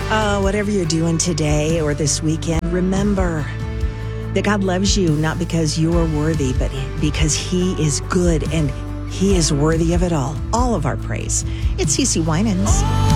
Whatever you're doing today or this weekend, remember that God loves you not because you are worthy, but because He is good and He is worthy of it all of our praise. It's CeCe Winans.